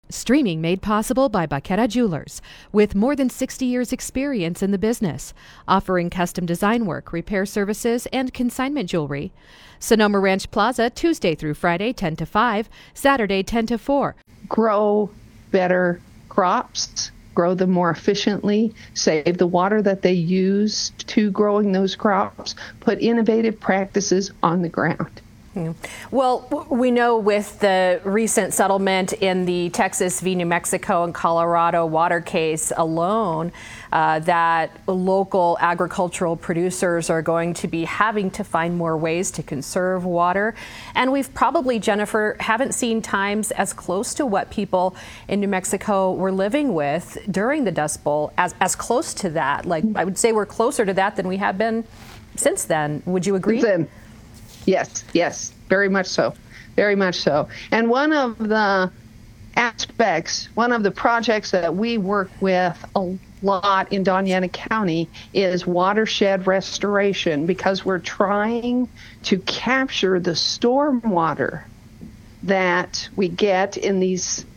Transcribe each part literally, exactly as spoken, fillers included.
Streaming made possible by Baqueta Jewelers, with more than sixty years experience in the business, offering custom design work, repair services, and consignment jewelry. Sonoma Ranch Plaza, Tuesday through Friday, ten to five, Saturday, ten to four. Grow better crops, grow them more efficiently, save the water that they use to growing those crops, put innovative practices on the ground. Well, we know with the recent settlement in the Texas v. New Mexico and Colorado water case alone, uh, that local agricultural producers are going to be having to find more ways to conserve water. And we've probably, Jennifer, haven't seen times as close to what people in New Mexico were living with during the Dust Bowl, as, as close to that. Like, I would say we're closer to that than we have been since then. Would you agree? Then. Yes, yes, very much so, very much so. And one of the aspects, one of the projects that we work with a lot in Doñana County is watershed restoration, because we're trying to capture the stormwater that we get in these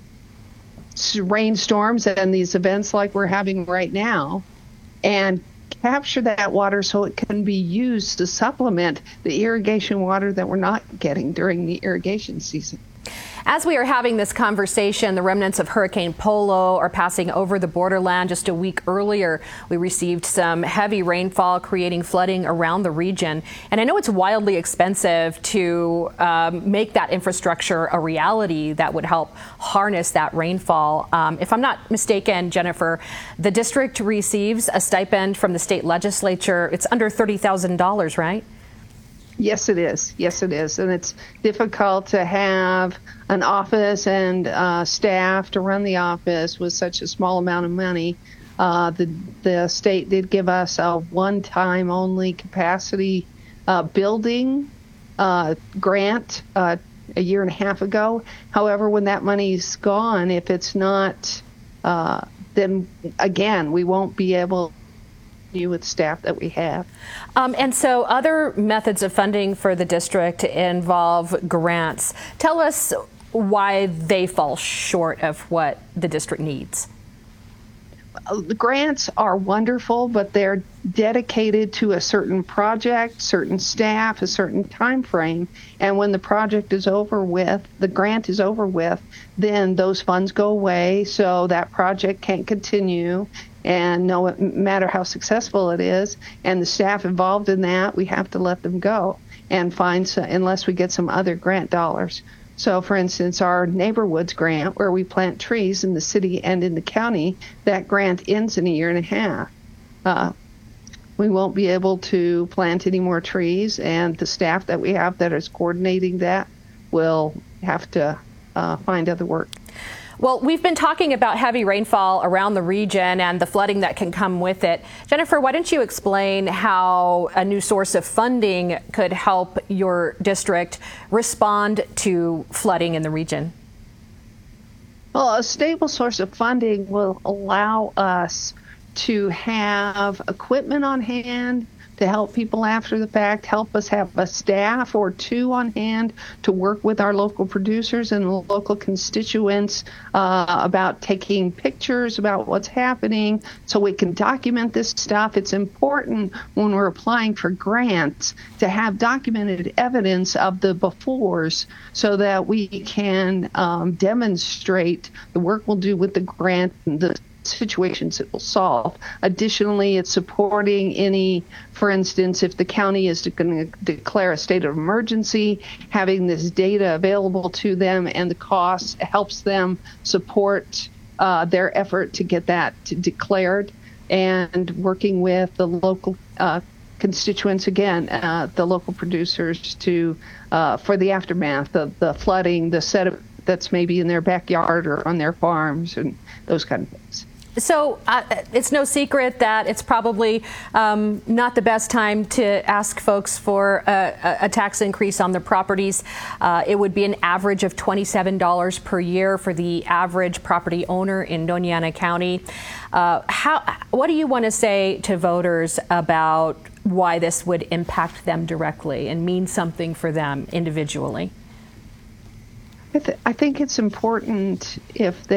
rainstorms and these events like we're having right now, and capture that water so it can be used to supplement the irrigation water that we're not getting during the irrigation season. As we are having this conversation, the remnants of Hurricane Polo are passing over the borderland. Just a week earlier, we received some heavy rainfall, creating flooding around the region. And I know it's wildly expensive to um, make that infrastructure a reality that would help harness that rainfall. Um, if I'm not mistaken, Jennifer, the district receives a stipend from the state legislature. It's under thirty thousand dollars, right? Yes, it is. Yes, it is. And it's difficult to have an office and uh, staff to run the office with such a small amount of money. Uh, the, the state did give us a one-time only capacity uh, building uh, grant uh, a year and a half ago. However, when that money's gone, if it's not, uh, then again, we won't be able with staff that we have. Um, and so other methods of funding for the district involve grants. Tell us why they fall short of what the district needs. The grants are wonderful, but they're dedicated to a certain project, certain staff, a certain time frame. And when the project is over with, the grant is over with, then those funds go away, so that project can't continue. And no matter how successful it is, and the staff involved in that, we have to let them go and find some, unless we get some other grant dollars. So, for instance, our Neighborwoods grant, where we plant trees in the city and in the county, that grant ends in a year and a half. Uh, we won't be able to plant any more trees, and the staff that we have that is coordinating that will have to uh, find other work. Well, we've been talking about heavy rainfall around the region and the flooding that can come with it. Jennifer, why don't you explain how a new source of funding could help your district respond to flooding in the region? Well, a stable source of funding will allow us to have equipment on hand to help people after the fact, help us have a staff or two on hand to work with our local producers and local constituents uh, about taking pictures about what's happening so we can document this stuff. It's important when we're applying for grants to have documented evidence of the befores so that we can um, demonstrate the work we'll do with the grant and the situations it will solve. Additionally, it's supporting any, for instance, if the county is going to declare a state of emergency, having this data available to them and the cost helps them support uh, their effort to get that declared, and working with the local uh, constituents, again, uh, the local producers to uh, for the aftermath of the flooding, the setup that's maybe in their backyard or on their farms and those kind of things. So uh, it's no secret that it's probably um, not the best time to ask folks for a, a tax increase on their properties. Uh, it would be an average of twenty-seven dollars per year for the average property owner in Doñana County. Uh, how, what do you want to say to voters about why this would impact them directly and mean something for them individually? I, th- I think it's important if they